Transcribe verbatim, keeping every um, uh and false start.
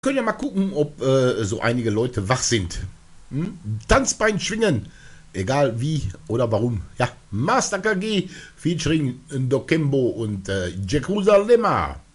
Können ja mal gucken, ob äh, so einige Leute wach sind. Hm? Tanzbein schwingen, egal wie oder warum. Ja, Master K G featuring Dokembo und äh, Jerusalema.